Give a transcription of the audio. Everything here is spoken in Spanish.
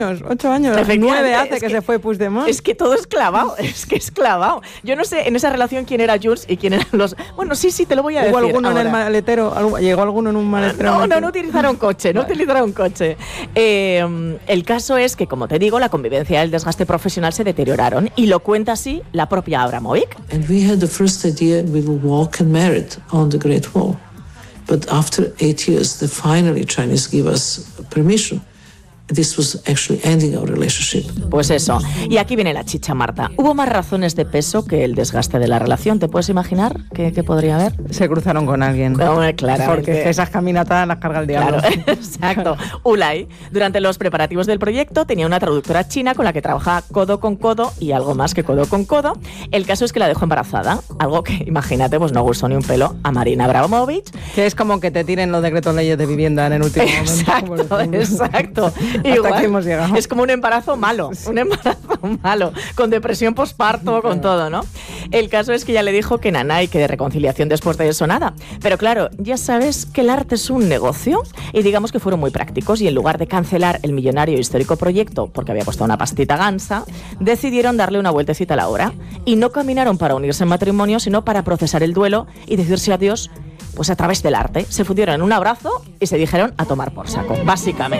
8 años, 9 hace que se fue Puigdemont. Es que todo es clavado, es clavado. Yo no sé en esa relación quién era Junts y quién eran los... Bueno, sí, te lo voy a decir. ¿Hubo alguno ahora en el maletero? ¿Llegó alguno en un maletero? No utilizaron coche, El caso es que, como te digo, la convivencia y el desgaste profesional se deterioraron y lo cuenta así la propia Abramovic. And we had the first idea we will walk and merit on the Great Wall. But after 8 years, the finally Chinese give us permission. This was actually ending our relationship. Pues eso. Y aquí viene la chicha, Marta. ¿Hubo más razones de peso que el desgaste de la relación? ¿Te puedes imaginar qué podría haber? Se cruzaron con alguien. No, claro. Porque esas caminatas las carga el diablo. Claro, exacto. Ulay, durante los preparativos del proyecto, tenía una traductora china con la que trabajaba codo con codo y algo más que codo con codo. El caso es que la dejó embarazada. Algo que, imagínate, pues no gustó ni un pelo a Marina Abramovich. Que es como que te tiren los decretos leyes de vivienda en el último momento. Exacto. Hasta aquí hemos llegado. Es como un embarazo malo, con depresión posparto, con todo, ¿no? El caso es que ya le dijo que nanay, que de reconciliación después de eso nada. Pero claro, ya sabes que el arte es un negocio y digamos que fueron muy prácticos y en lugar de cancelar el millonario histórico proyecto, porque había costado una pastita gansa, decidieron darle una vueltecita a la hora y no caminaron para unirse en matrimonio, sino para procesar el duelo y decirse adiós pues a través del arte. Se fundieron en un abrazo y se dijeron a tomar por saco, básicamente.